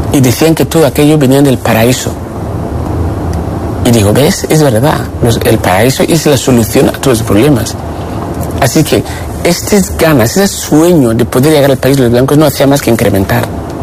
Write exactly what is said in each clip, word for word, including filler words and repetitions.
y decían que todo aquello venía del paraíso. Y digo, ¿ves? Es verdad, el paraíso es la solución a todos los problemas. Así que estas ganas, ese sueño de poder llegar al país de los blancos no hacía más que incrementar.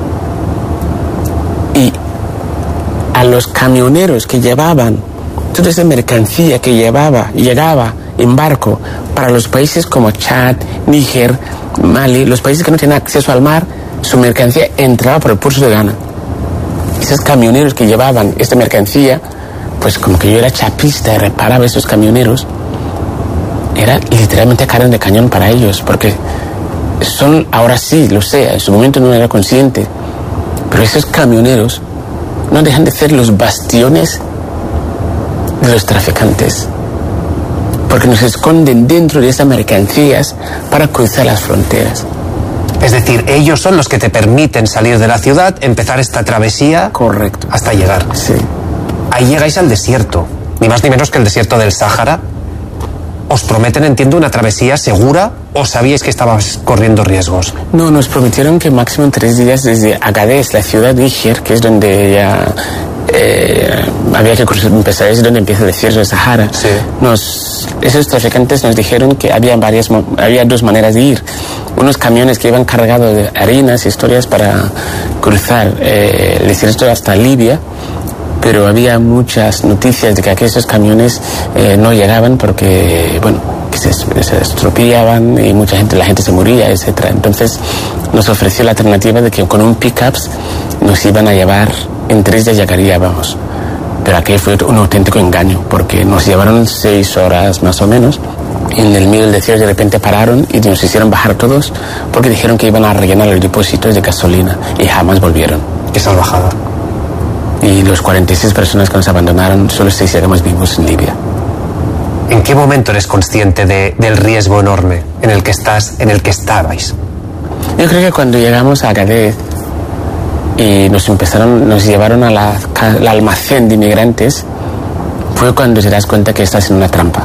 Y a los camioneros que llevaban toda esa mercancía que llevaba, llegaba en barco para los países como Chad, Níger, Mali, los países que no tenían acceso al mar, su mercancía entraba por el puerto de Ghana. Esos camioneros que llevaban esta mercancía, pues como que yo era chapista y reparaba a esos camioneros, era literalmente carne de cañón para ellos, porque son, ahora sí, lo sé, en su momento no era consciente, pero esos camioneros no dejan de ser los bastiones de los traficantes, porque nos esconden dentro de esas mercancías para cruzar las fronteras. Es decir, ellos son los que te permiten salir de la ciudad, empezar esta travesía. Correcto. Hasta llegar. Sí. Ahí llegáis al desierto, ni más ni menos que el desierto del Sáhara. ¿Os prometen, entiendo, una travesía segura o sabíais que estabais corriendo riesgos? No, nos prometieron que máximo en tres días desde Agadez, la ciudad de Níger, que es donde ya eh, había que cruzar, empezar, es donde empieza el desierto del Sahara. Sí. Nos, esos traficantes nos dijeron que había, varias, había dos maneras de ir. Unos camiones que iban cargados de harinas y historias para cruzar eh, el desierto hasta Libia, pero había muchas noticias de que aquellos camiones eh, no llegaban porque, bueno, que se, se estropeaban y mucha gente, la gente se moría, etcétera. Entonces nos ofreció la alternativa de que con un pickups nos iban a llevar, en tres días llegaríamos. Pero aquello fue un auténtico engaño, porque nos llevaron seis horas más o menos. En el medio del desierto de repente pararon y nos hicieron bajar todos porque dijeron que iban a rellenar los depósitos de gasolina y jamás volvieron. Qué salvajada. Y los cuarenta y seis personas que nos abandonaron, solo seis llegamos vivos en Libia. ¿En qué momento eres consciente de, del riesgo enorme en el que estás, en el que estabais? Yo creo que cuando llegamos a Agadez y nos empezaron, nos llevaron a la, al almacén de inmigrantes, fue cuando te das cuenta que estás en una trampa.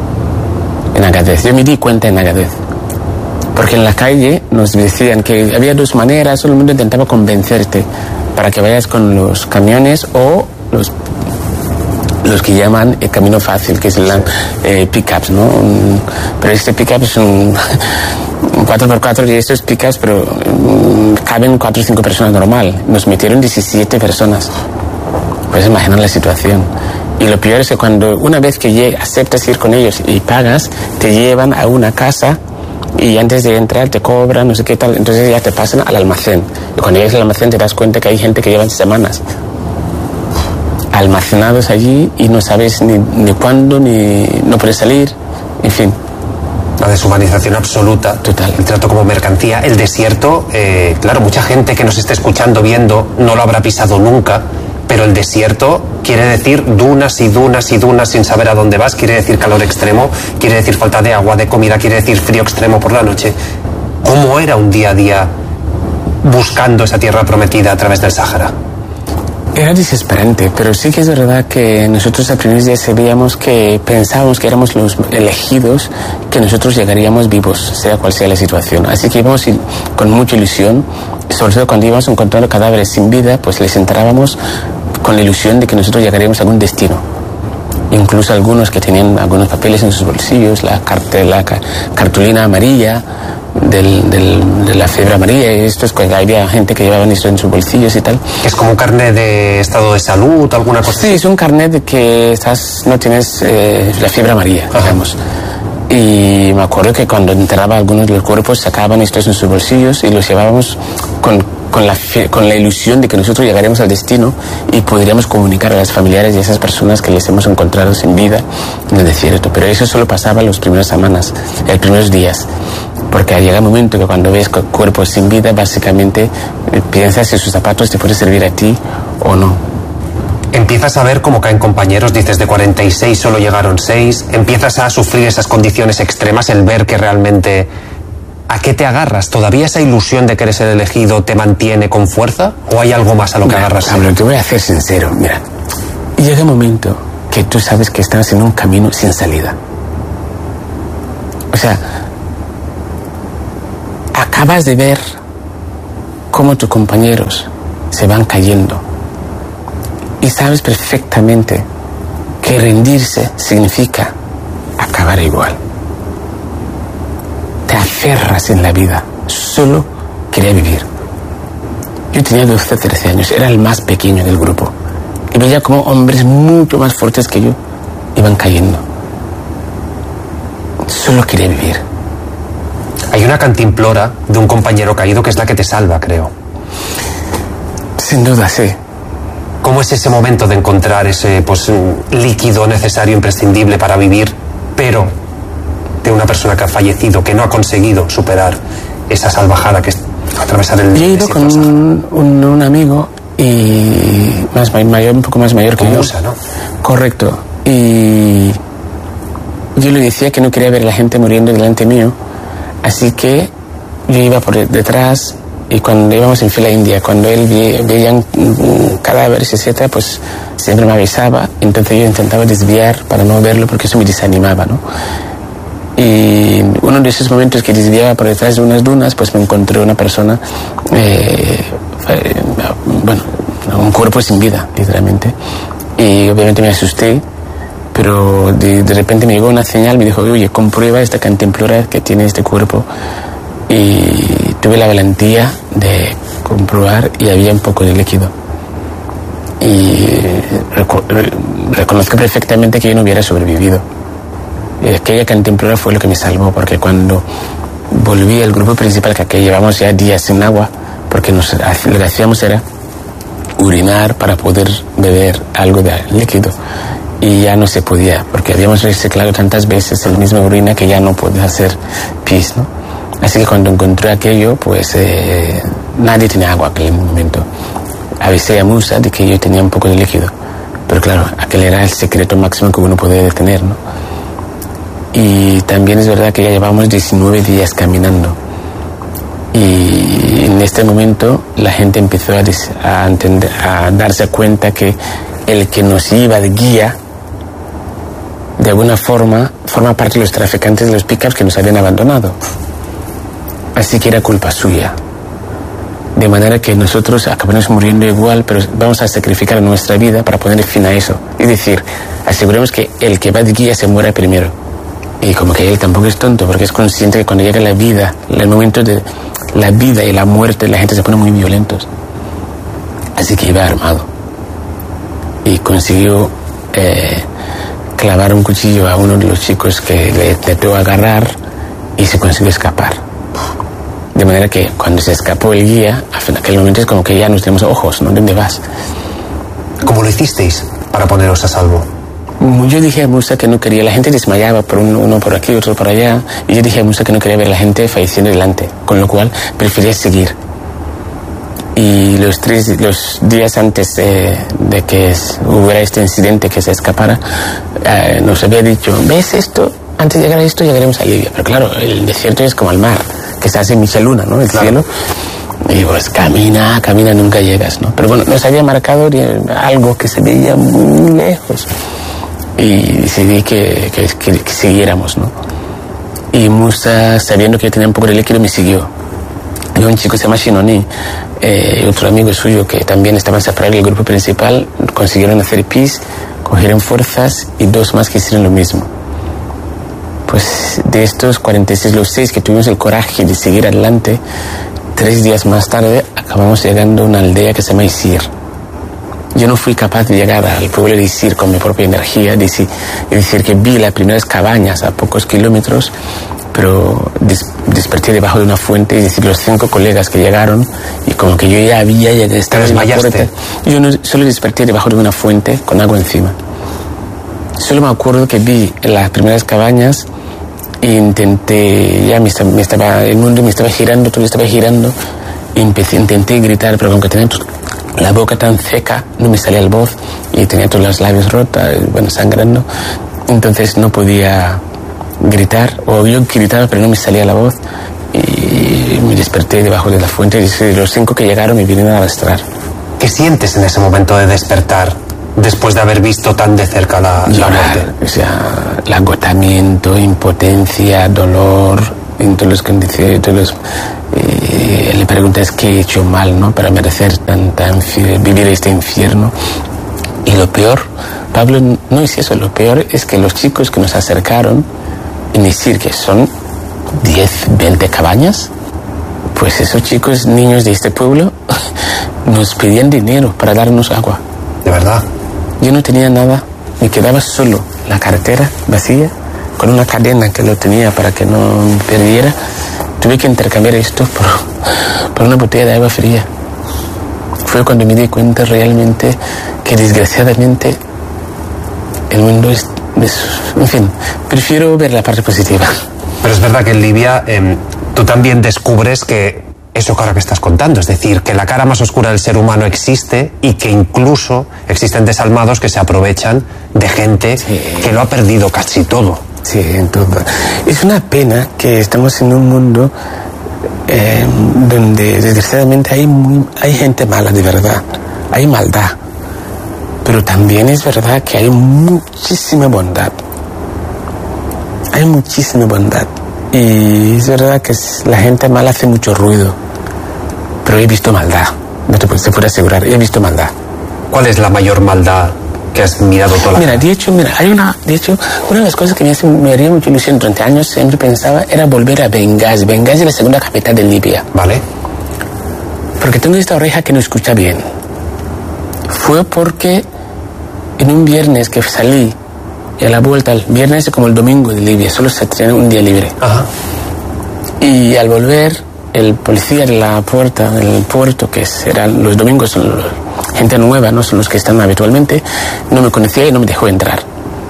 En Agadez. Yo me di cuenta en Agadez. Porque en la calle nos decían que había dos maneras, todo el mundo intentaba convencerte para que vayas con los camiones o los, los que llaman el camino fácil, que es el eh, pickups, ¿no? Un, pero este pickup es un, un cuatro por cuatro y estos pickups, pero um, caben cuatro o cinco personas normal. Nos metieron diecisiete personas. Puedes imaginar la situación. Y lo peor es que cuando una vez que llegas, aceptas ir con ellos y pagas, te llevan a una casa y antes de entrar te cobran, no sé qué tal, entonces ya te pasan al almacén. Y cuando llegas al almacén te das cuenta que hay gente que llevan semanas almacenados allí y no sabes ni, ni cuándo, ni no puedes salir, en fin. La deshumanización absoluta. Total. El trato como mercancía. El desierto, eh, claro, mucha gente que nos esté escuchando, viendo, no lo habrá pisado nunca, pero el desierto quiere decir dunas y dunas y dunas sin saber a dónde vas, quiere decir calor extremo, quiere decir falta de agua, de comida, quiere decir frío extremo por la noche. ¿Cómo era un día a día buscando esa tierra prometida a través del Sáhara? Era desesperante, pero sí que es verdad que nosotros al primer día sabíamos que pensábamos que éramos los elegidos, que nosotros llegaríamos vivos, sea cual sea la situación. Así que íbamos con mucha ilusión, sobre todo cuando íbamos encontrando cadáveres sin vida, pues les entrábamos con la ilusión de que nosotros llegaríamos a algún destino. Incluso algunos que tenían algunos papeles en sus bolsillos, la, cartel, la cartulina amarilla del, del, de la fiebre amarilla, y esto es que había gente que llevaba esto en sus bolsillos y tal. ¿Es como un carnet de estado de salud, alguna cosa? Sí, es un carnet de que estás, no tienes eh, la fiebre amarilla, Ajá. digamos. Y me acuerdo que cuando enterraba algunos de los cuerpos sacaban estos en sus bolsillos y los llevábamos con, con, la, con la ilusión de que nosotros llegaríamos al destino y podríamos comunicar a las familiares de esas personas que les hemos encontrado sin vida en el desierto. Pero eso solo pasaba las primeras semanas, los primeros días. Porque llega un momento que cuando ves cuerpos sin vida, básicamente piensas si sus zapatos te pueden servir a ti o no. Empiezas a ver cómo caen compañeros, dices de cuarenta y seis solo llegaron seis, empiezas a sufrir esas condiciones extremas, el ver que realmente... ¿A qué te agarras? ¿Todavía esa ilusión de que eres el elegido te mantiene con fuerza? ¿O hay algo más a lo que mira, agarras? Pablo, te voy a hacer sincero, mira, llega un momento que tú sabes que estás en un camino sin salida. O sea, acabas de ver cómo tus compañeros se van cayendo. Y sabes perfectamente que rendirse significa acabar igual. Te aferras en la vida, solo quería vivir. Yo tenía doce, trece años, era el más pequeño del grupo. Y veía como hombres mucho más fuertes que yo iban cayendo. Solo quería vivir. Hay una cantimplora de un compañero caído que es la que te salva, creo. Sin duda, sí. ¿Cómo es ese momento de encontrar ese pues, líquido necesario, imprescindible para vivir, pero de una persona que ha fallecido, que no ha conseguido superar esa salvajada que es atravesar el... Yo he ido con un, un, un amigo y más mayor, un poco más mayor que yo. Musa, ¿no? Correcto. Y yo le decía que no quería ver a la gente muriendo delante mío, así que yo iba por detrás. Y cuando íbamos en fila india, cuando él ve, veía cadáveres, etcétera, pues siempre me avisaba. Entonces yo intentaba desviar para no verlo porque eso me desanimaba, ¿no? Y uno de esos momentos que desviaba por detrás de unas dunas, pues me encontré una persona, eh, bueno, un cuerpo sin vida, literalmente. Y obviamente me asusté, pero de, de repente me llegó una señal, me dijo, oye, comprueba esta cantimplora que tiene este cuerpo. Y tuve la valentía de comprobar y había un poco de líquido. Y reco reconozco perfectamente que yo no hubiera sobrevivido. Y aquella cantimplora fue lo que me salvó, porque cuando volví al grupo principal, que aquí llevamos ya días sin agua, porque nos, lo que hacíamos era urinar para poder beber algo de líquido. Y ya no se podía, porque habíamos reciclado tantas veces el mismo orina que ya no podía hacer pis, ¿no? Así que cuando encontré aquello, pues eh, nadie tenía agua en aquel momento. Avisé a Musa de que yo tenía un poco de líquido. Pero claro, aquel era el secreto máximo que uno podía tener, ¿no? Y también es verdad que ya llevamos diecinueve días caminando. Y en este momento la gente empezó a, a, entender, a darse cuenta que el que nos iba de guía, de alguna forma, forma parte de los traficantes de los pickups que nos habían abandonado. Así que era culpa suya. De manera que nosotros acabamos muriendo igual, pero vamos a sacrificar nuestra vida para poner fin a eso. Es decir, aseguremos que el que va de guía se muera primero. Y como que él tampoco es tonto, porque es consciente que cuando llega la vida, el momento de la vida y la muerte, la gente se pone muy violentos. Así que iba armado. Y consiguió eh, clavar un cuchillo a uno de los chicos que le trató de agarrar y se consiguió escapar. De manera que cuando se escapó el guía, en aquel momento es como que ya nos tenemos ojos, ¿no? ¿Dónde vas? ¿Cómo lo hicisteis para poneros a salvo? Yo dije a Musa que no quería, la gente desmayaba, por uno, uno por aquí, otro por allá, y yo dije a Musa que no quería ver a la gente falleciendo delante, con lo cual prefería seguir. Y los tres los días antes de, de que hubiera este incidente, que se escapara, eh, nos había dicho, ¿ves esto? Antes de llegar a esto llegaremos a Libia. Pero claro, el desierto es como el mar, que se hace mucha luna, ¿no? El claro. cielo. Y pues camina, camina, nunca llegas, ¿no? Pero bueno, nos había marcado algo que se veía muy lejos. Y decidí que, que, que, que siguiéramos, ¿no? Y Musa, sabiendo que yo tenía un poco de líquido, me siguió. Y un chico se llama Shinoni, eh, otro amigo suyo que también estaban separados del grupo principal, consiguieron hacer pis, cogieron fuerzas y dos más que hicieron lo mismo. Pues de estos cuarenta y seis, los seis que tuvimos el coraje de seguir adelante, tres días más tarde acabamos llegando a una aldea que se llama Isir. Yo no fui capaz de llegar al pueblo de Isir con mi propia energía, de decir, de decir que vi las primeras cabañas a pocos kilómetros, pero des, desperté debajo de una fuente, y decir, los cinco colegas que llegaron, y como que yo ya había, ya estaba en la puerta. Yo no, solo desperté debajo de una fuente con agua encima. Solo me acuerdo que vi las primeras cabañas e intenté, ya me estaba, me estaba, el mundo me estaba girando, todo estaba girando, y empecé, intenté gritar, pero aunque tenía la boca tan seca, no me salía el voz, y tenía todos los labios rotos, bueno, sangrando, entonces no podía gritar, o yo gritaba pero no me salía la voz, y me desperté debajo de la fuente, y los cinco que llegaron me vinieron a arrastrar. ¿Qué sientes en ese momento de despertar, después de haber visto tan de cerca la, la muerte? O sea, el agotamiento, impotencia, dolor, en todas las condiciones, todos los, Y le preguntas qué he hecho mal, ¿no? Para merecer tan, tan, vivir este infierno. Y lo peor, Pablo, no es eso, lo peor es que los chicos que nos acercaron, en decir que son diez, veinte cabañas, pues esos chicos, niños de este pueblo, nos pedían dinero para darnos agua. ¿De verdad? Yo no tenía nada, me quedaba solo, la cartera vacía, con una cadena que lo tenía para que no perdiera. Tuve que intercambiar esto por, por una botella de agua fría. Fue cuando me di cuenta realmente que desgraciadamente el mundo es, es... En fin, prefiero ver la parte positiva. Pero es verdad que en Libia eh, tú también descubres que eso que ahora que estás contando, es decir, que la cara más oscura del ser humano existe y que incluso existen desalmados que se aprovechan de gente sí. que lo ha perdido casi todo. Sí, en todo. Es una pena que estamos en un mundo eh, donde desgraciadamente hay, muy, hay gente mala de verdad, hay maldad, pero también es verdad que hay muchísima bondad, hay muchísima bondad, y es verdad que la gente mala hace mucho ruido, pero he visto maldad, no te puedo asegurar, he visto maldad. ¿Cuál es la mayor maldad que has mirado toda la Mira, de hecho, mira, hay una, de hecho, una de las cosas que me, hace, me haría mucha ilusión durante años, siempre pensaba, era volver a Benghazi. Benghazi es la segunda capital de Libia. Vale. Porque tengo esta oreja que no escucha bien. Fue porque en un viernes que salí, y a la vuelta, el viernes es como el domingo de Libia, solo se tiene un día libre. Ajá. Y al volver, el policía de la puerta, del puerto, que eran los domingos, son los, gente nueva, no son los que están habitualmente, no me conocía y no me dejó entrar.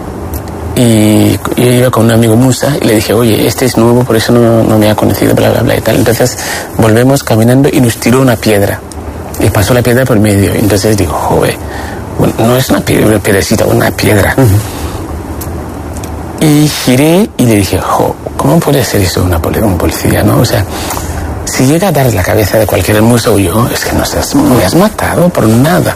Y yo iba con un amigo Musa y le dije, oye, este es nuevo, por eso no, no me ha conocido, bla, bla, bla y tal. Entonces volvemos caminando y nos tiró una piedra. Y pasó la piedra por medio. Entonces digo, joder, bueno, no es una piedra, piedrecita, una piedra. Uh-huh. Y giré y le dije, jo, ¿cómo puede ser eso una, un policía, no? O sea, si llega a dar la cabeza de cualquier musa o yo, es que no estás, me has matado por nada.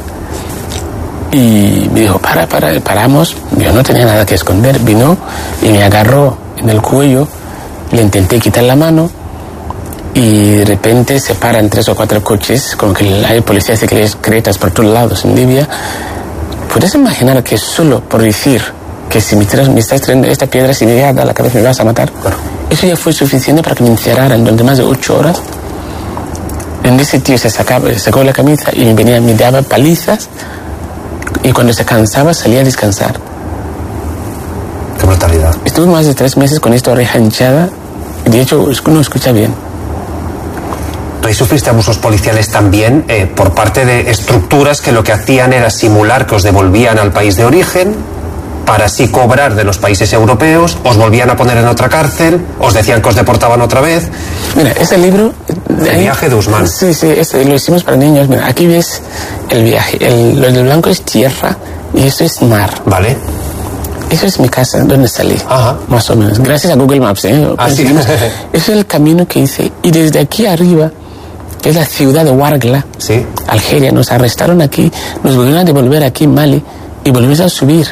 Y me dijo, para, para, paramos. Yo no tenía nada que esconder. Vino y me agarró en el cuello. Le intenté quitar la mano y de repente se paran tres o cuatro coches, como que hay policías secretas por todos lados en Libia. ¿Puedes imaginar que solo por decir que si me, tiras, me estás trayendo esta piedra, si me llega a dar la cabeza me vas a matar? Bueno, eso ya fue suficiente para que me encerraran durante más de ocho horas. En ese tío se sacaba, sacó la camisa y me venía, me daba palizas, y cuando se cansaba salía a descansar. Qué brutalidad. Estuve más de tres meses con esta oreja hinchada, y de hecho no escucha bien. ¿Tú ahí sufriste abusos policiales también eh, por parte de estructuras que lo que hacían era simular que os devolvían al país de origen para así cobrar de los países europeos, os volvían a poner en otra cárcel, os decían que os deportaban otra vez? Mira, ese libro... El ahí, viaje de Usman. Sí, sí, ese, lo hicimos para niños. Mira, aquí ves el viaje. El, lo del blanco es tierra y eso es mar. Vale. Eso es mi casa, donde salí. Ajá. Más o menos. Gracias a Google Maps, ¿eh? Ah, sí. Ese es el camino que hice. Y desde aquí arriba, que es la ciudad de Ouargla, sí, Algeria, nos arrestaron aquí, nos volvieron a devolver aquí en Mali y volvimos a subir.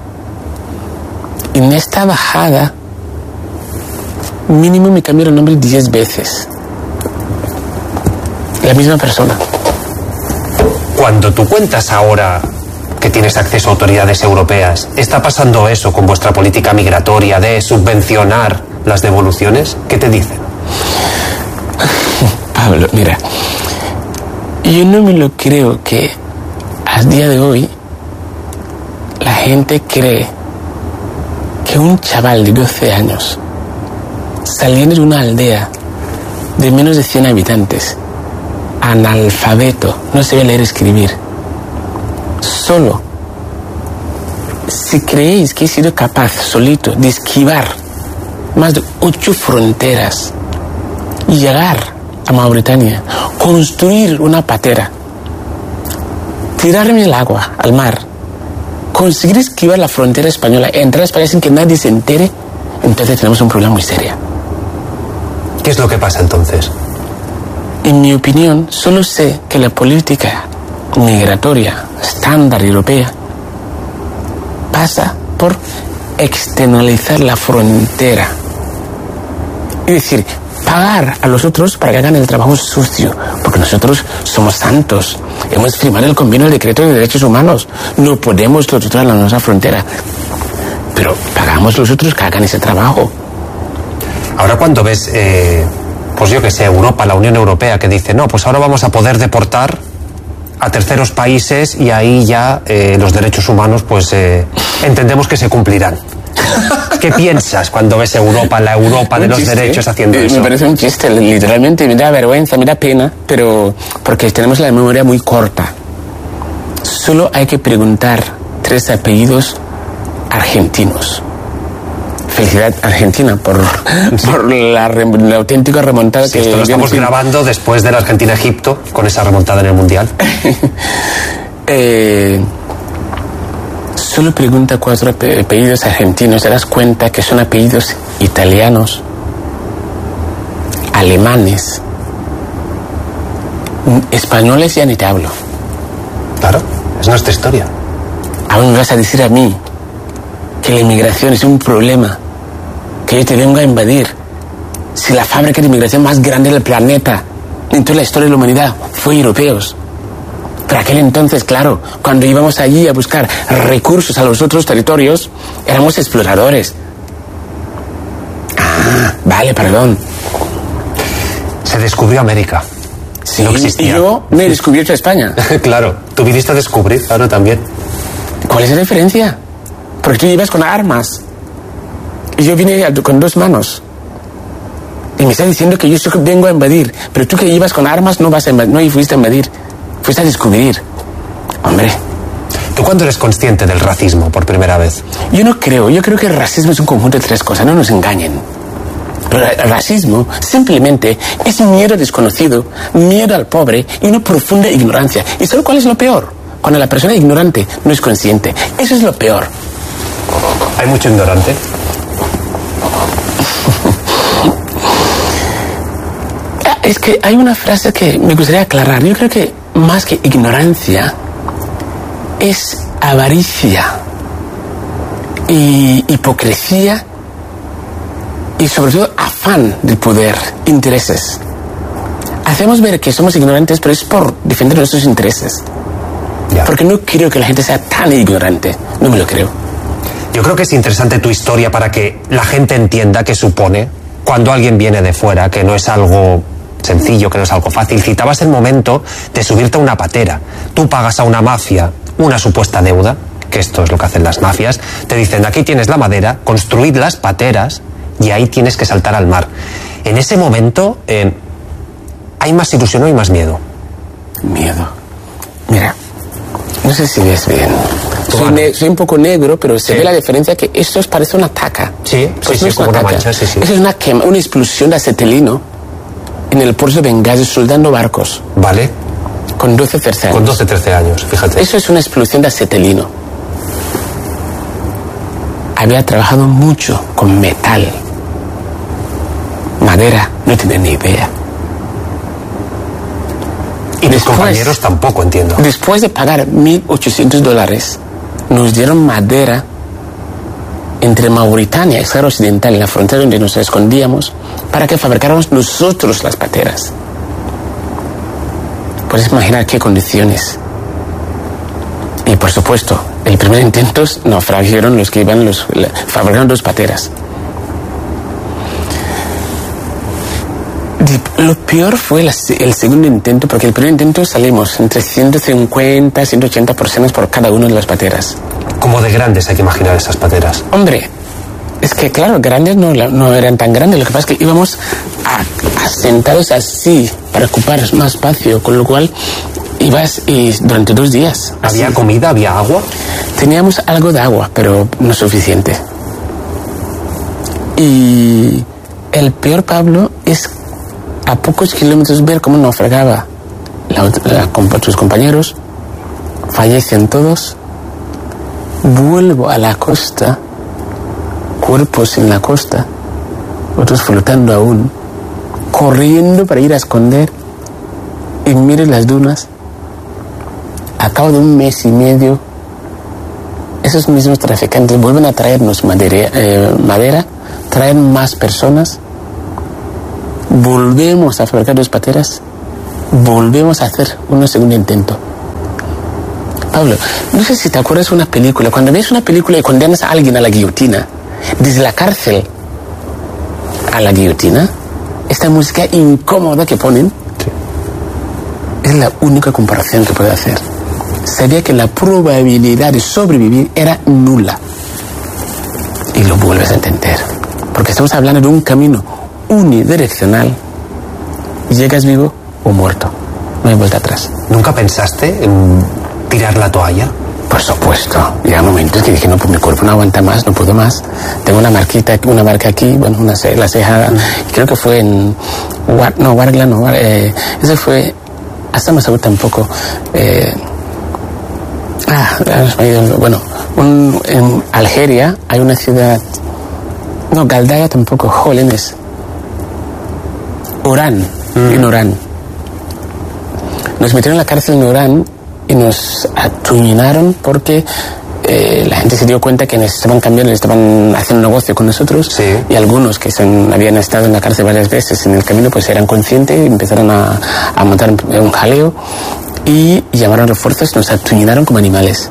En esta bajada, mínimo me cambiaron el nombre diez veces. La misma persona. Cuando tú cuentas ahora que tienes acceso a autoridades europeas, ¿está pasando eso con vuestra política migratoria de subvencionar las devoluciones? ¿Qué te dicen? Pablo, mira, yo no me lo creo que a día de hoy la gente cree que un chaval de doce años saliendo de una aldea de menos de cien habitantes, analfabeto, no sabe leer y escribir, solo, si creéis que he sido capaz solito de esquivar más de ocho fronteras y llegar a Mauritania, construir una patera, tirarme al agua, al mar, conseguir esquivar la frontera española, entrar a España sin que nadie se entere, entonces tenemos un problema muy serio. ¿Qué es lo que pasa entonces? En mi opinión, solo sé que la política migratoria estándar europea pasa por externalizar la frontera. Es decir, pagar a los otros para que hagan el trabajo sucio, porque nosotros somos santos, hemos firmado el convenio del decreto de derechos humanos, no podemos nosotros a la nuestra frontera, pero pagamos los otros que hagan ese trabajo. Ahora cuando ves, eh, pues yo que sé, Europa, la Unión Europea, que dice, no, pues ahora vamos a poder deportar a terceros países y ahí ya eh, los derechos humanos, pues eh, entendemos que se cumplirán. ¿Qué piensas cuando ves Europa, la Europa de los chiste, derechos haciendo eh, eso? Me parece un chiste, literalmente, me da vergüenza, me da pena, pero porque tenemos la memoria muy corta. Solo hay que preguntar tres apellidos argentinos. Felicidad Argentina por, sí. por la, la auténtica remontada. Sí, que esto lo estamos fin... grabando después de la Argentina-Egipto, con esa remontada en el Mundial. eh, solo pregunta cuatro apellidos argentinos, te das cuenta que son apellidos italianos, alemanes, españoles, ya ni te hablo. Claro, es nuestra historia. Aún me vas a decir a mí que la inmigración es un problema, que yo te vengo a invadir. Si la fábrica de inmigración más grande del planeta en toda la historia de la humanidad fue europeos. Pero aquel entonces, claro, cuando íbamos allí a buscar recursos a los otros territorios, éramos exploradores. Ah, vale, perdón. Se descubrió América. Sí, no existía. Y yo me he descubierto España. Claro, tú viniste a descubrir, claro, también. ¿Cuál es la diferencia? Porque tú ibas con armas y yo vine con dos manos. Y me estás diciendo que yo vengo a invadir, pero tú que ibas con armas no vas a invadir, no fuiste a invadir, fuiste a descubrir. Hombre. ¿Tú cuándo eres consciente del racismo por primera vez? Yo no creo, yo creo que el racismo es un conjunto de tres cosas, no nos engañen. Pero el racismo simplemente es miedo desconocido, miedo al pobre y una profunda ignorancia. ¿Y sabes cuál es lo peor? Cuando la persona ignorante no es consciente. Eso es lo peor. ¿Hay mucho ignorante? Es que hay una frase que me gustaría aclarar. Yo creo que más que ignorancia es avaricia y hipocresía y sobre todo afán del poder, intereses. Hacemos ver que somos ignorantes, pero es por defender nuestros intereses. Ya. Porque no creo que la gente sea tan ignorante, no me lo creo. Yo creo que es interesante tu historia para que la gente entienda qué supone cuando alguien viene de fuera, que no es algo sencillo, que no es algo fácil. Citabas el momento de subirte a una patera. Tú pagas a una mafia una supuesta deuda, que esto es lo que hacen las mafias, te dicen, aquí tienes la madera, construid las pateras y ahí tienes que saltar al mar. En ese momento, eh, ¿hay más ilusión o hay más miedo? Miedo. Mira, no sé si ves bien. Soy, ne- soy un poco negro, pero se sí. ve la diferencia que esto parece una taca. Sí, pues sí, no sí, es como una, una taca. mancha, sí, sí. Eso es una quema, una explosión de acetilino en el puerto de Bengasi soldando barcos. Vale. Con doce, trece años. Con doce, trece años, fíjate. Eso es una explosión de acetilino. Había trabajado mucho con metal, madera, no tenía ni idea. Y mis compañeros tampoco, entiendo. Después de pagar mil ochocientos dólares, nos dieron madera entre Mauritania y Sahara Occidental, en la frontera donde nos escondíamos, para que fabricáramos nosotros las pateras. Puedes imaginar qué condiciones. Y por supuesto, el primer intento naufragaron los que iban, los fabricaron dos pateras. Lo peor fue la, el segundo intento, porque el primer intento salimos entre ciento cincuenta, ciento ochenta personas por cada una de las pateras. Como de grandes hay que imaginar esas pateras. Hombre, es que claro, grandes no, no eran tan grandes, lo que pasa es que íbamos a, a sentados así para ocupar más espacio, con lo cual ibas y durante dos días. ¿Había así. comida? ¿Había agua? Teníamos algo de agua, pero no suficiente. Y el peor, Pablo, es a pocos kilómetros ver cómo naufragaba la, la, con sus compañeros, fallecen todos. Vuelvo a la costa, cuerpos en la costa, otros flotando aún, corriendo para ir a esconder, y mire las dunas. A cabo de un mes y medio, esos mismos traficantes vuelven a traernos madera, eh, madera traen más personas, volvemos a fabricar dos pateras, volvemos a hacer un segundo intento. Pablo, no sé si te acuerdas de una película, cuando ves una película y condenas a alguien a la guillotina, desde la cárcel a la guillotina, esta música incómoda que ponen, sí, es la única comparación que puedo hacer. Sabía que la probabilidad de sobrevivir era nula. Y lo vuelves a entender. Porque estamos hablando de un camino unidireccional. Llegas vivo o muerto. No hay vuelta atrás. ¿Nunca pensaste en tirar la toalla? Por supuesto. Llega momentos que dije, no, pues mi cuerpo no aguanta más, no puedo más. Tengo una marquita, una marca aquí, bueno, una ce la ceja, mm. creo que fue en... No, Wargla, no, eh, eso fue... Hasta me aseguro tampoco... Eh, ah, bueno, un, en Algeria hay una ciudad... No, Galdaya tampoco, Jólenes. Orán, mm. en Orán. Nos metieron en la cárcel en Orán y nos atuñinaron porque eh, la gente se dio cuenta que nos estaban cambiando, estaban haciendo negocio con nosotros, sí. Y algunos que son, habían estado en la cárcel varias veces en el camino pues eran conscientes y empezaron a, a montar un jaleo y llamaron refuerzos y nos atuñinaron como animales.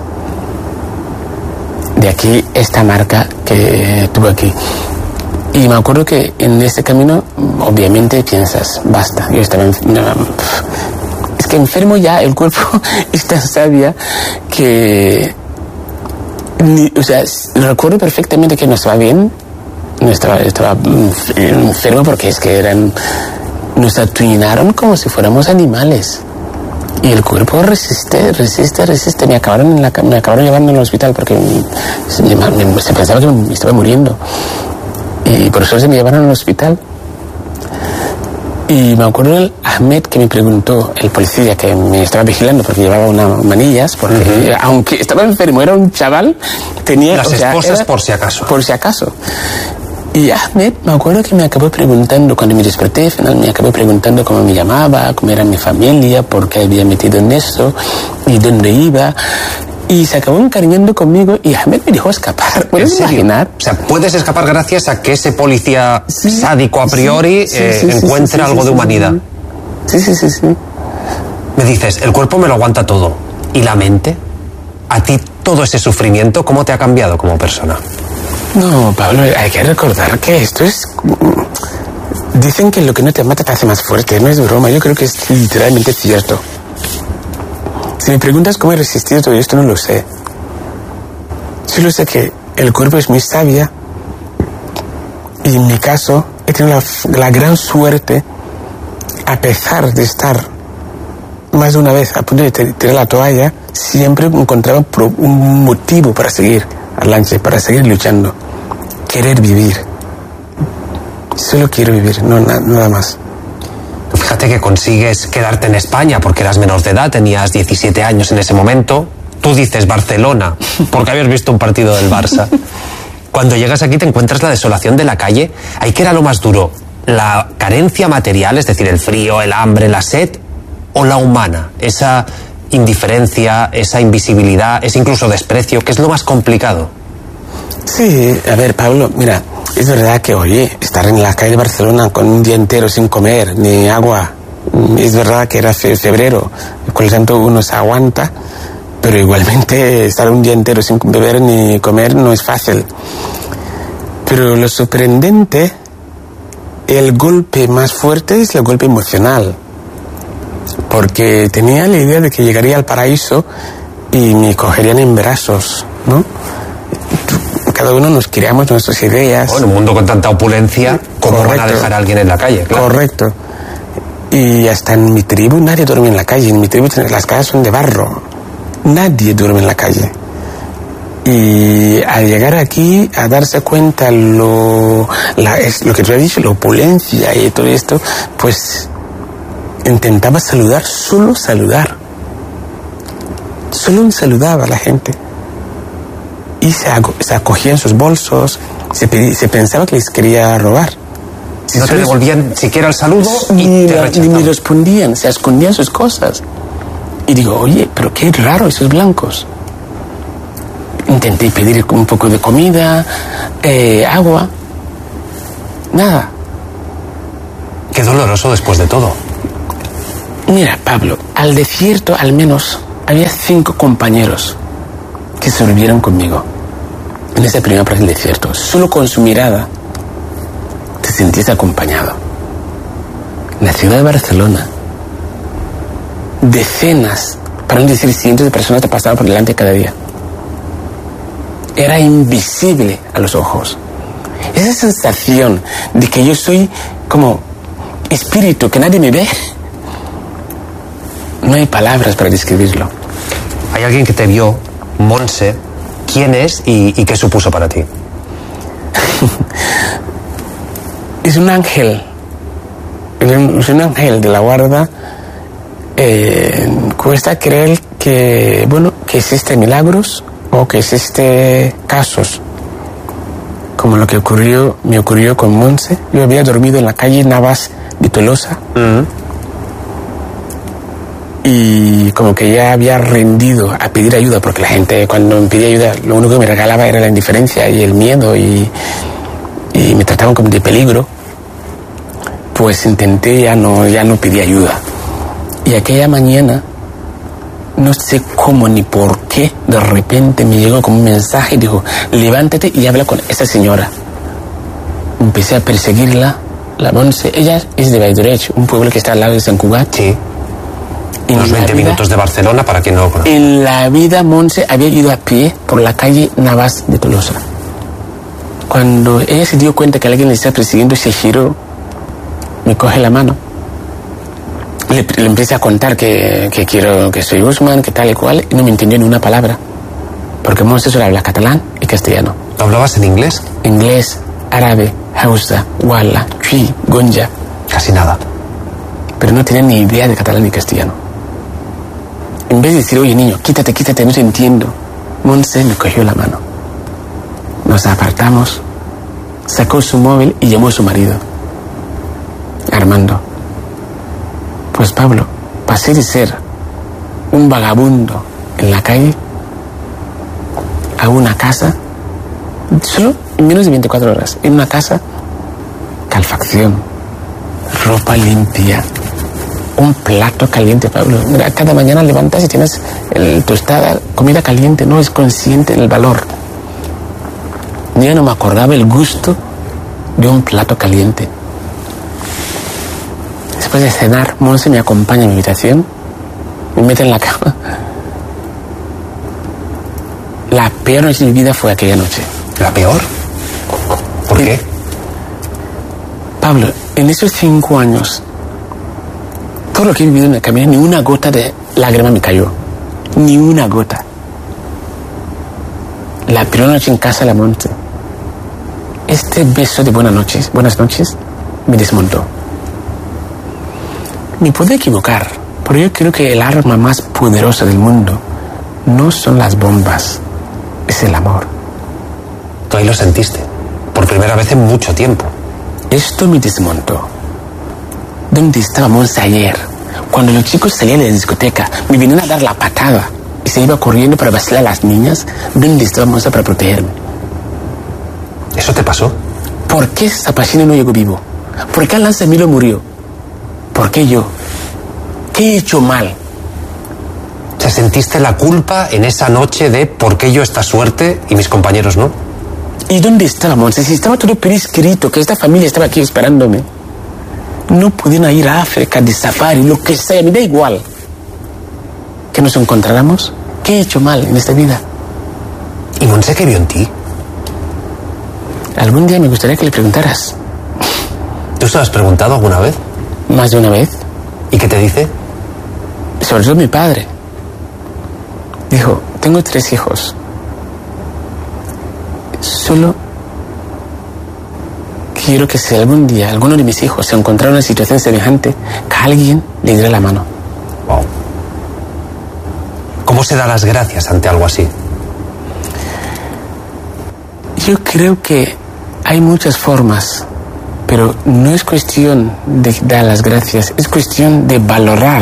De aquí esta marca que tuve aquí. Y me acuerdo que en este camino obviamente piensas, basta, yo estaba enfermo. Es que enfermo ya, el cuerpo es tan sabia que... Ni, o sea, recuerdo perfectamente que no estaba bien, no estaba, estaba enfermo porque es que eran... Nos atuñinaron como si fuéramos animales. Y el cuerpo resiste, resiste, resiste. Me acabaron, en la, me acabaron llevando al hospital porque se, me, se pensaba que me estaba muriendo. Y por eso se me llevaron al hospital. Y me acuerdo el Ahmed que me preguntó, el policía que me estaba vigilando porque llevaba unas manillas, porque uh-huh. aunque estaba enfermo, era un chaval, tenía... Las o sea, esposas era, por si acaso. Por si acaso. Y Ahmed, me acuerdo que me acabó preguntando, cuando me desperté, final, me acabó preguntando cómo me llamaba, cómo era mi familia, por qué había metido en eso, y dónde iba... Y se acabó encariñando conmigo y Ahmed me dejó escapar. ¿Puedes imaginar? O sea, puedes escapar gracias a que ese policía sí, sádico a priori sí, sí, eh, sí, encuentre sí, sí, algo sí, de humanidad. Sí, sí, sí, sí. Me dices, el cuerpo me lo aguanta todo. ¿Y la mente? ¿A ti todo ese sufrimiento cómo te ha cambiado como persona? No, Pablo, hay que recordar que esto es... Dicen que lo que no te mata te hace más fuerte. No es broma, yo creo que es literalmente cierto. Si me preguntas cómo he resistido todo esto, no lo sé. Solo sé que el cuerpo es muy sabia y en mi caso he tenido la, la gran suerte, a pesar de estar más de una vez a punto de tirar la toalla, siempre encontraba un motivo para seguir adelante, para seguir luchando. Querer vivir. Solo quiero vivir, no nada más. Fíjate que consigues quedarte en España porque eras menor de edad, tenías diecisiete años en ese momento. Tú dices Barcelona porque habías visto un partido del Barça. Cuando llegas aquí te encuentras la desolación de la calle. ¿Ahí qué era lo más duro? ¿La carencia material, es decir, el frío, el hambre, la sed? ¿O la humana? Esa indiferencia, esa invisibilidad, ese incluso desprecio, ¿qué es lo más complicado? Sí, a ver, Pablo, mira, es verdad que, oye, estar en la calle de Barcelona con un día entero sin comer ni agua, es verdad que era fe febrero, por lo tanto uno se aguanta, pero igualmente estar un día entero sin beber ni comer no es fácil. Pero lo sorprendente, el golpe más fuerte es el golpe emocional, porque tenía la idea de que llegaría al paraíso y me cogerían en brazos, ¿no? Cada uno nos creamos nuestras ideas. Bueno, en un mundo con tanta opulencia, ¿cómo van a dejar a alguien en la calle? Claro. Correcto. Y hasta en mi tribu nadie duerme en la calle. En mi tribu las casas son de barro. Nadie duerme en la calle. Y al llegar aquí, a darse cuenta lo, la, es, lo que tú has dicho, la opulencia y todo esto, pues intentaba saludar, solo saludar. Solo saludaba a la gente. Y se, se acogía en sus bolsos, se, pedí, se pensaba que les quería robar. Si no te devolvían siquiera el saludo y ni, te rechazaban. Ni me respondían, se escondían sus cosas. Y digo, oye, pero qué raro esos blancos. Intenté pedir un poco de comida, eh, agua, nada. Qué doloroso después de todo. Mira, Pablo, al desierto al menos había cinco compañeros que sobrevivieron conmigo en ese primer parte del desierto. Solo con su mirada te sentías acompañado. En la ciudad de Barcelona, decenas, para no decir cientos de personas te pasaban por delante cada día. Era invisible a los ojos. Esa sensación de que yo soy como espíritu, que nadie me ve, no hay palabras para describirlo. Hay alguien que te vio, Montse. ¿Quién es y, y qué supuso para ti? Es un ángel. Es un ángel de la guarda. Eh, cuesta creer que, bueno, que existen milagros o que existen casos como lo que ocurrió, me ocurrió con Montse. Yo había dormido en la calle Navas de Tolosa. Uh-huh. Y como que ya había rendido a pedir ayuda, porque la gente cuando me pedía ayuda lo único que me regalaba era la indiferencia y el miedo y, y me trataban como de peligro. Pues intenté, ya no, ya no pedí ayuda. Y aquella mañana, no sé cómo ni por qué, de repente me llegó como un mensaje y dijo, levántate y habla con esa señora. Empecé a perseguirla, la Montse. Ella es de Valldoreix, un pueblo que está al lado de Sant Cugat. Sí. Unos veinte vida, minutos de Barcelona para quien no lo conozca. En la vida Montse había ido a pie por la calle Navas de Tolosa. Cuando ella se dio cuenta que alguien le estaba persiguiendo, se giró, me coge la mano. Le, le empecé a contar que, que quiero, que soy Guzmán, que tal y cual, y no me entendió ni una palabra. Porque Montse solo habla catalán y castellano. ¿Hablabas en inglés? Inglés, árabe, hausa, wala, chui, gonja. Casi nada. Pero no tenía ni idea de catalán ni castellano. En vez de decir, oye niño, quítate, quítate, no te entiendo, Montse me cogió la mano. Nos apartamos, sacó su móvil y llamó a su marido, Armando. Pues Pablo, pasé de ser un vagabundo en la calle a una casa, solo en menos de veinticuatro horas, en una casa, calefacción, ropa limpia, un plato caliente, Pablo. Mira, cada mañana levantas y tienes el tostada, comida caliente, no es consciente del valor. Yo no me acordaba el gusto de un plato caliente. Después de cenar, Montse me acompaña a mi habitación, me mete en la cama. La peor noche de mi vida fue aquella noche. ¿La peor? ¿Por qué? Pablo, en esos cinco años, todo lo que he vivido en el camino, ni una gota de lágrima me cayó. Ni una gota. La primera noche en casa de la Montse, este beso de buenas noches, buenas noches, me desmontó. Me puedo equivocar, pero yo creo que el arma más poderosa del mundo no son las bombas, es el amor. Tú ahí lo sentiste, por primera vez en mucho tiempo. Esto me desmontó. ¿Dónde estaba Montse ayer? Cuando los chicos salían de la discoteca, me venían a dar la patada y se iba corriendo para vacilar a las niñas. ¿Dónde estaba Montse para protegerme? ¿Eso te pasó? ¿Por qué Zapachino no llegó vivo? ¿Por qué Alan Samilo murió? ¿Por qué yo? ¿Qué he hecho mal? O sea, ¿sentiste la culpa en esa noche de por qué yo esta suerte y mis compañeros no? ¿Y dónde estaba Montse? Si estaba todo prescrito, que esta familia estaba aquí esperándome. No pudieron ir a África de safari, lo que sea, me da igual. ¿Que nos encontráramos? ¿Qué he hecho mal en esta vida? ¿Y Montse qué vio en ti? Algún día me gustaría que le preguntaras. ¿Tú se lo has preguntado alguna vez? Más de una vez. ¿Y qué te dice? Sobre todo mi padre. Dijo, tengo tres hijos. Solo quiero que si algún día alguno de mis hijos se encontrara en una situación semejante, que alguien le diera la mano. Wow. ¿Cómo se da las gracias ante algo así? Yo creo que hay muchas formas, pero no es cuestión de dar las gracias, es cuestión de valorar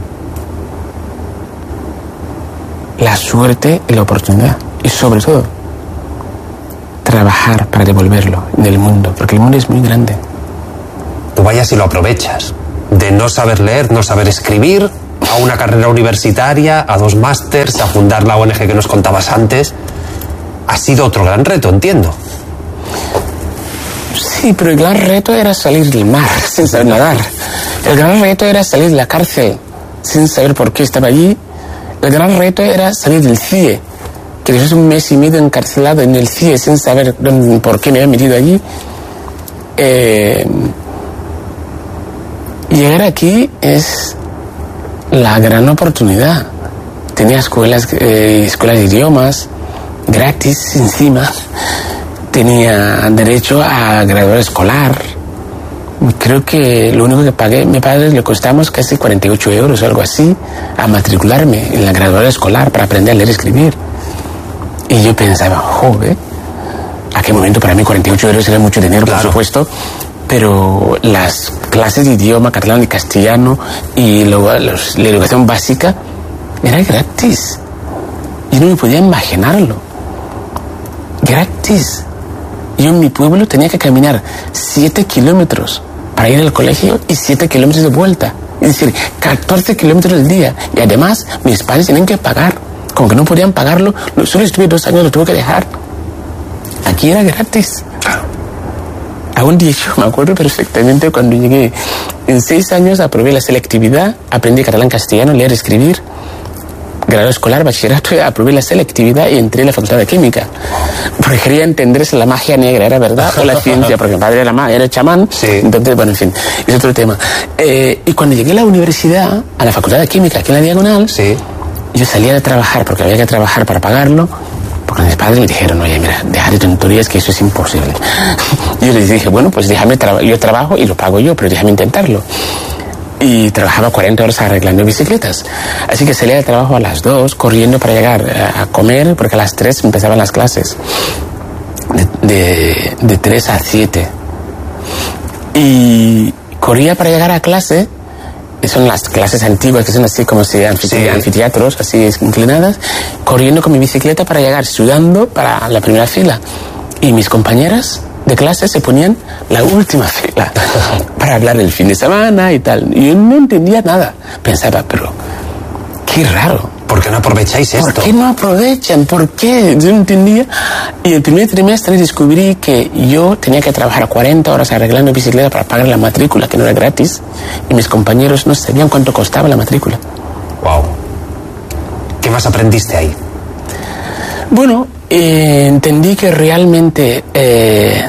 la suerte y la oportunidad. Y sobre todo, trabajar para devolverlo en el mundo, porque el mundo es muy grande. Tu vaya si lo aprovechas. De no saber leer, no saber escribir, a una carrera universitaria, a dos másters, a fundar la O N G que nos contabas antes. Ha sido otro gran reto, entiendo. Sí, pero el gran reto era salir del mar sin saber nadar. El gran reto era salir de la cárcel sin saber por qué estaba allí. El gran reto era salir del C I E, que después de un mes y medio encarcelado en el C I E sin saber dónde, por qué me había metido allí. Eh, llegar aquí es la gran oportunidad. Tenía escuelas, eh, escuelas de idiomas gratis encima. Tenía derecho a graduar escolar. Creo que lo único que pagué, a mi padre le costamos casi cuarenta y ocho euros o algo así a matricularme en la graduación escolar para aprender a leer y escribir. Y yo pensaba, joder, a qué momento para mí cuarenta y ocho euros era mucho dinero, claro, por supuesto, pero las clases de idioma catalán y castellano y luego los, la educación básica era gratis. Yo no me podía imaginarlo. Gratis. Yo en mi pueblo tenía que caminar siete kilómetros para ir al colegio y siete kilómetros de vuelta. Es decir, catorce kilómetros al día. Y además, mis padres tenían que pagar. Como que no podían pagarlo, solo estuve dos años, lo tuve que dejar. Aquí era gratis. Aún de hecho, me acuerdo perfectamente cuando llegué. En seis años aprobé la selectividad, aprendí catalán, castellano, leer, escribir. Grado escolar, bachillerato, aprobé la selectividad y entré en la facultad de química. Porque quería entender si la magia negra era verdad o la ciencia, porque mi padre era, ma, era chamán. Sí. Entonces, bueno, en fin, es otro tema. Eh, y cuando llegué a la universidad, a la facultad de química, aquí en la Diagonal, sí, yo salía de trabajar porque había que trabajar para pagarlo, porque mis padres me dijeron, oye, mira, deja de tonterías que eso es imposible. Yo les dije, bueno, pues déjame, tra- yo trabajo y lo pago yo, pero déjame intentarlo. Y trabajaba cuarenta horas arreglando bicicletas. Así que salía de trabajo a las dos, corriendo para llegar a comer, porque a las tres empezaban las clases. De, de, de tres a siete. Y corría para llegar a clase, que son las clases antiguas, que son así como si anfite- sí. anfiteatros, así inclinadas, corriendo con mi bicicleta para llegar, sudando para la primera fila. Y mis compañeras de clase se ponían la última fila para hablar del fin de semana y tal. Y yo no entendía nada. Pensaba, pero qué raro. ¿Por qué no aprovecháis esto? ¿Por qué no aprovechan? ¿Por qué? Yo no entendía. Y el primer trimestre descubrí que yo tenía que trabajar cuarenta horas arreglando bicicleta para pagar la matrícula, que no era gratis. Y mis compañeros no sabían cuánto costaba la matrícula. Wow. ¿Qué más aprendiste ahí? Bueno, eh, entendí que realmente eh,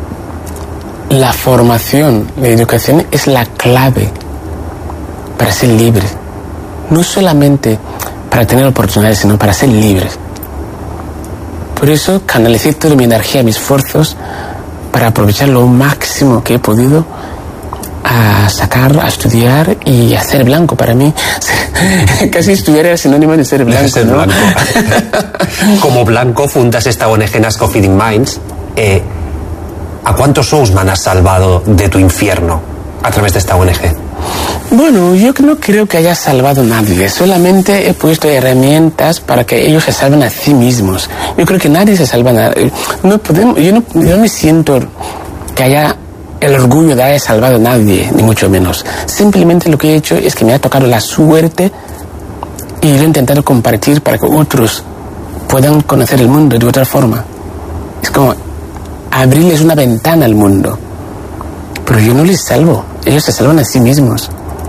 la formación, la educación es la clave para ser libre. No solamente para tener oportunidades, sino para ser libre. Por eso canalicé toda mi energía, mis esfuerzos para aprovechar lo máximo que he podido a sacar, a estudiar y a ser blanco. Para mí, casi estudiar era sinónimo de ser blanco, ser ¿no? blanco. Como blanco fundas esta O N G Nasco Feeding Minds. Eh, ¿A cuántos Ousman has salvado de tu infierno a través de esta O N G? Bueno, yo no creo que haya salvado a nadie. Solamente he puesto herramientas para que ellos se salven a sí mismos. Yo creo que nadie se salva a nadie. No podemos, yo no, yo no me siento que haya el orgullo de haber salvado a nadie, ni mucho menos. Simplemente lo que he hecho es que me ha tocado la suerte y lo he intentado compartir para que otros puedan conocer el mundo de otra forma. Es como abrirles una ventana al mundo. Pero yo no les salvo, ellos se salvan a sí mismos.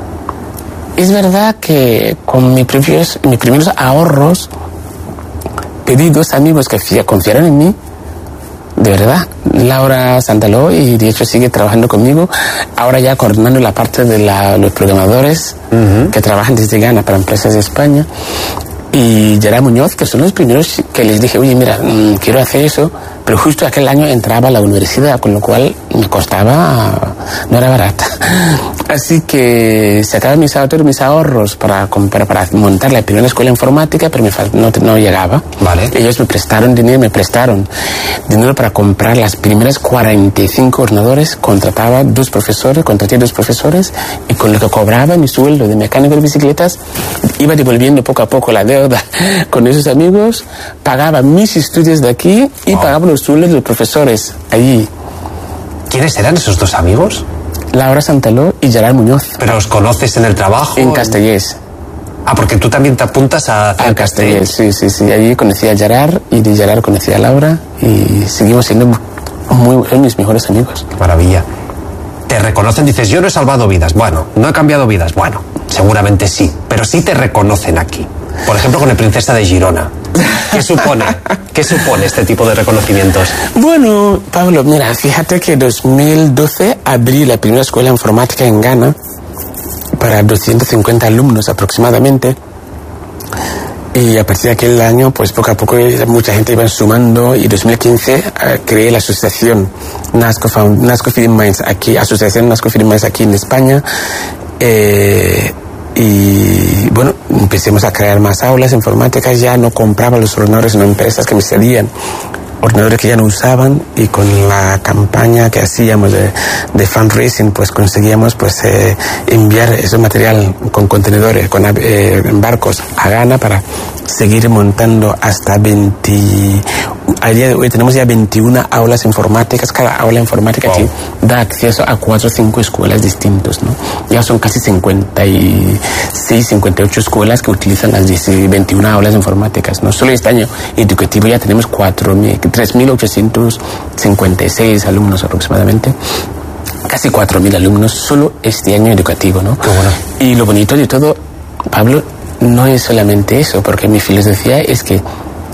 Es verdad que con mis primeros, mis primeros ahorros pedí dos amigos que confiaron en mí, de verdad, Laura Santaló, y de hecho sigue trabajando conmigo, ahora ya coordinando la parte de la, los programadores uh-huh. que trabajan desde Ghana para empresas de España, y Gerard Muñoz, que son los primeros que les dije, oye, mira, mmm, quiero hacer eso, pero justo aquel año entraba a la universidad, con lo cual me costaba, no era barata. Así que sacaba mis ahorros, mis ahorros para, para, para montar la primera escuela informática, pero me no, no llegaba. Vale. Ellos me prestaron dinero, me prestaron dinero para comprar las primeras cuarenta y cinco ordenadores, contrataba dos profesores, contraté dos profesores, y con lo que cobraba mi sueldo de mecánico de bicicletas, iba devolviendo poco a poco la deuda con esos amigos, pagaba mis estudios de aquí y wow. pagaba los sueldos de los profesores allí. ¿Quiénes eran esos dos amigos? Laura Santaló y Gerard Muñoz. ¿Pero os conoces en el trabajo? En Castellers. Ah, porque tú también te apuntas a... A Castellers, sí, sí, sí. Allí conocí a Gerard y de Gerard conocí a Laura y seguimos siendo muy, son mis mejores amigos. Qué maravilla. Te reconocen, dices, yo no he salvado vidas. Bueno, no he cambiado vidas. Bueno, seguramente sí, pero sí te reconocen aquí. Por ejemplo, con el Princesa de Girona. ¿Qué supone? ¿Qué supone este tipo de reconocimientos? Bueno, Pablo, mira, fíjate que en dos mil doce abrí la primera escuela informática en Ghana para doscientos cincuenta alumnos aproximadamente. Y a partir de aquel año, pues poco a poco mucha gente iba sumando y en dos mil quince uh, creé la asociación NASCO, Found, NASCO Feeding Minds aquí, asociación NASCO Feeding Minds aquí en España. Eh, y bueno, empecemos a crear más aulas informáticas. Ya no compraba los ordenadores en empresas que me cedían ordenadores que ya no usaban, y con la campaña que hacíamos de, de fundraising, pues conseguíamos pues eh, enviar ese material con contenedores, con eh, barcos a Ghana para seguir montando hasta veinte. A día de hoy tenemos ya veintiuna aulas informáticas. Cada aula informática wow. aquí da acceso a cuatro o cinco escuelas distintas, ¿no? Ya son casi cincuenta y seis, cincuenta y ocho escuelas que utilizan las veintiuna aulas informáticas, ¿no? Solo este año educativo ya tenemos tres mil ochocientos cincuenta y seis alumnos aproximadamente. Casi cuatro mil alumnos solo este año educativo, ¿no? Qué bueno. Y lo bonito de todo, Pablo, no es solamente eso, porque mi filosofía es que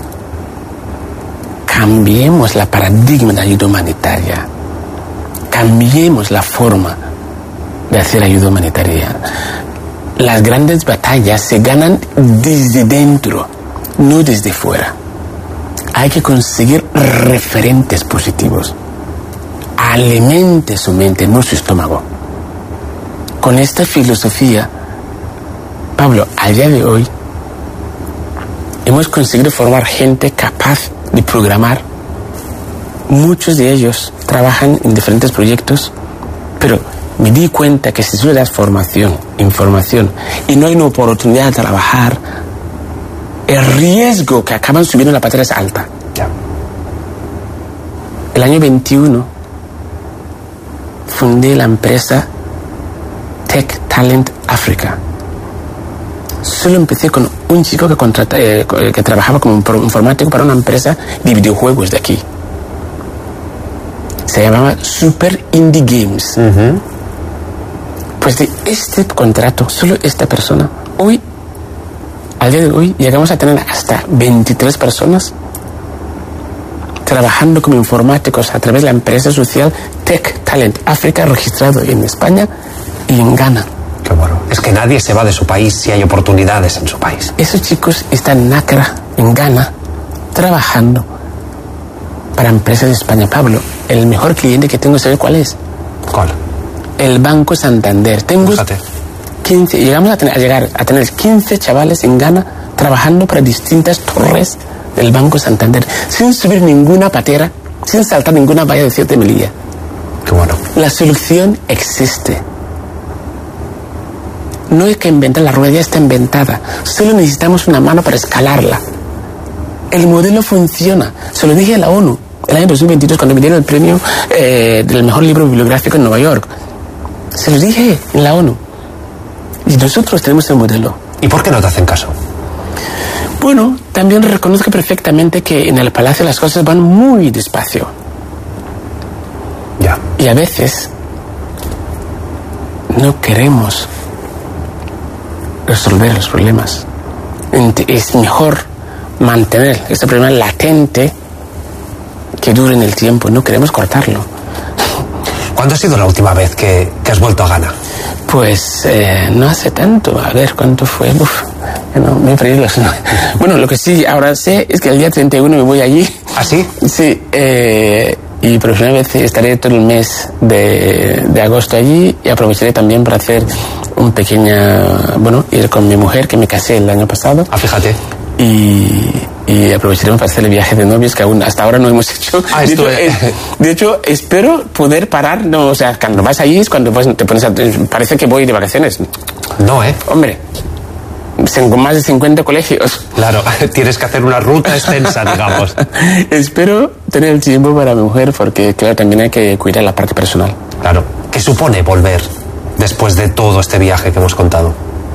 cambiemos la paradigma de ayuda humanitaria, cambiemos la forma de hacer ayuda humanitaria. Las grandes batallas se ganan desde dentro, no desde fuera. Hay que conseguir referentes positivos. Alimente su mente, no su estómago. Con esta filosofía, Pablo, a día de hoy, hemos conseguido formar gente capaz de programar. Muchos de ellos trabajan en diferentes proyectos, pero me di cuenta que si tú le das formación, información, y no hay una oportunidad de trabajar, el riesgo que acaban subiendo la patera es alta. Ya. El año veintiuno fundé la empresa Tech Talent Africa. Solo empecé con un chico que, contrata, eh, que trabajaba como informático para una empresa de videojuegos de aquí. Se llamaba Super Indie Games. Uh-huh. Pues de este contrato, solo esta persona, hoy, al día de hoy, llegamos a tener hasta veintitrés personas trabajando como informáticos a través de la empresa social Tech Talent Africa, registrado en España y en Ghana. Qué bueno. Es que nadie se va de su país si hay oportunidades en su país. Esos chicos están en Accra, en Ghana, trabajando para empresas de España. Pablo, el mejor cliente que tengo, ¿sabes cuál es? ¿Cuál? El Banco Santander. Tengo Fíjate. quince, llegamos a, tener, a llegar a tener quince chavales en Ghana trabajando para distintas torres del Banco Santander, sin subir ninguna patera, sin saltar ninguna valla de siete millas. Qué bueno. La solución existe. No hay que inventar, la rueda ya está inventada. Solo necesitamos una mano para escalarla. El modelo funciona. Se lo dije a la ONU el año dos mil veintidós cuando me dieron el premio eh, del mejor libro bibliográfico en Nueva York. Se lo dije en la ONU. Y nosotros tenemos el modelo. ¿Y por qué no te hacen caso? Bueno, también reconozco perfectamente que en el Palacio las cosas van muy despacio. Ya. Y a veces no queremos resolver los problemas. Es mejor mantener este problema latente que dure en el tiempo. No queremos cortarlo. ¿Cuándo ha sido la última vez que, que has vuelto a Ghana? Pues eh, no hace tanto. A ver, ¿cuánto fue? Uf, no, me he perdido los... Bueno, lo que sí ahora sé es que el día treinta y uno me voy allí. ¿Ah, sí? Sí. Eh, y por primera vez estaré todo el mes de, de agosto allí, y aprovecharé también para hacer un pequeña... Bueno, ir con mi mujer, que me casé el año pasado. Ah, fíjate. Y, y aprovecharemos para hacer el viaje de novios que aún hasta ahora no hemos hecho. Ah, de, esto hecho, es... eh, de hecho, espero poder parar. No, o sea, cuando vas allí es cuando pues, te pones a... Parece que voy de vacaciones. No, ¿eh? Hombre, con más de cincuenta colegios. Claro, tienes que hacer una ruta extensa, digamos. Espero tener el tiempo para mi mujer, porque, claro, también hay que cuidar la parte personal. Claro. ¿Qué supone volver después de todo este viaje que hemos contado?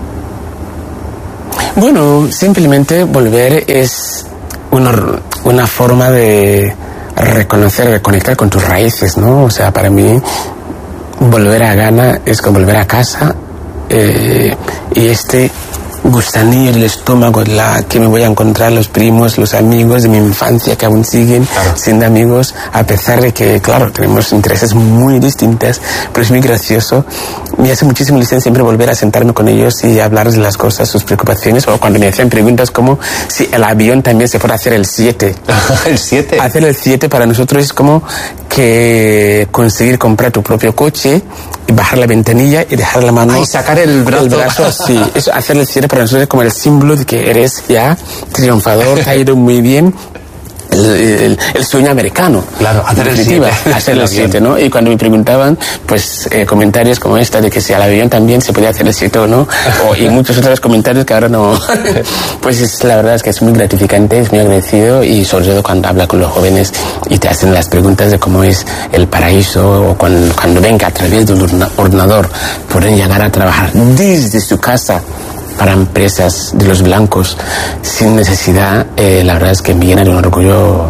Bueno, simplemente volver es una, una forma de reconocer, reconectar con tus raíces, ¿no? O sea, para mí volver a Ghana es como volver a casa, eh, y este gusanillo del estómago, la que me voy a encontrar los primos, los amigos de mi infancia que aún siguen claro. siendo amigos, a pesar de que, claro, tenemos intereses muy distintas, pero es muy gracioso. Me hace muchísimo ilusión siempre volver a sentarme con ellos y hablar de las cosas, sus preocupaciones, o cuando me hacen preguntas como si el avión también se fuera a hacer el siete. ¿El siete? Hacer el siete para nosotros es como que conseguir comprar tu propio coche y bajar la ventanilla y dejar la mano... Ah, y sacar el brazo. El brazo así. Eso, hacer el siete para nosotros es como el símbolo de que eres ya triunfador, te ha ido muy bien. El, el, el sueño americano. Claro, hacer el siete. Hacer el siete, ¿no? Y cuando me preguntaban, pues, eh, comentarios como esta de que si al avión también se podía hacer el siete o no, o, y muchos otros comentarios que ahora no. Pues es, la verdad es que es muy gratificante, es muy agradecido, y sobre todo cuando habla con los jóvenes y te hacen las preguntas de cómo es el paraíso, o cuando, cuando ven que a través de un ordenador pueden llegar a trabajar desde su casa para empresas de los blancos sin necesidad, eh, la verdad es que me llena de un orgullo.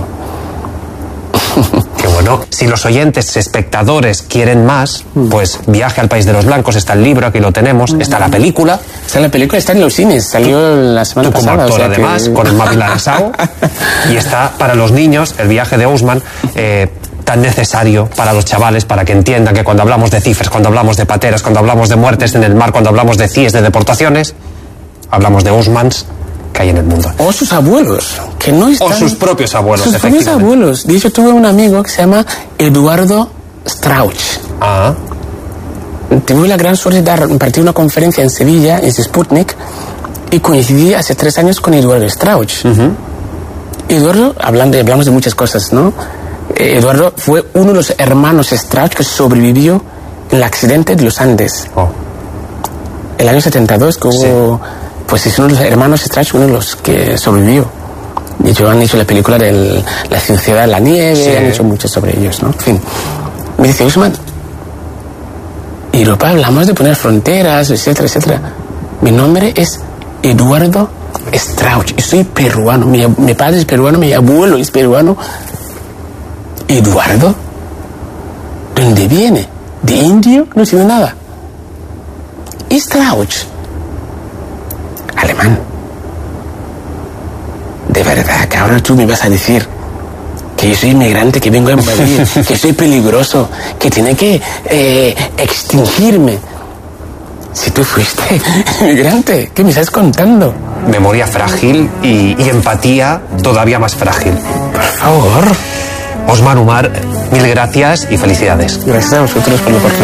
Qué bueno. Si los oyentes, espectadores quieren más, pues Viaje al País de los Blancos, está el libro, aquí lo tenemos, está la película. Está la película, está en los cines, salió la semana Tú como pasada. actor, O sea además, que... con el Mapi Laresau. Y está para los niños, el viaje de Ousmane, eh, tan necesario para los chavales, para que entiendan que cuando hablamos de cifras, cuando hablamos de pateras, cuando hablamos de muertes en el mar, cuando hablamos de C I Es, de deportaciones, hablamos de Ousmanes que hay en el mundo. O sus abuelos, que no están... O sus propios abuelos, Sus propios abuelos. De hecho, tuve un amigo que se llama Eduardo Strauch. Ah. Tuve la gran suerte de dar, impartir una conferencia en Sevilla, en Sputnik, y coincidí hace tres años con Eduardo Strauch. Uh-huh. Eduardo, hablando, hablamos de muchas cosas, ¿no? Eh, Eduardo fue uno de los hermanos Strauch que sobrevivió en el accidente de los Andes. Oh. El año setenta y dos, que hubo, sí. Pues es uno de los hermanos Strauch, uno de los que sobrevivió. De hecho, han hecho la película de La ciudad de la nieve, sí. Han hecho mucho sobre ellos, ¿no? En fin. Me dice, Ousmane, en Europa hablamos de poner fronteras, etcétera, etcétera. Mi nombre es Eduardo Strauch, y soy peruano. Mi, mi padre es peruano, mi abuelo es peruano. ¿Eduardo? ¿De dónde viene? ¿De indio? No sé nada. Strauch, alemán. De verdad que ahora tú me vas a decir que yo soy inmigrante, que vengo a invadir, que soy peligroso, que tiene que eh, extinguirme. Si tú fuiste inmigrante, ¿qué me estás contando? Memoria frágil y, y empatía todavía más frágil. Por favor. Ousmane Umar, mil gracias y felicidades. Gracias a vosotros por la oportunidad.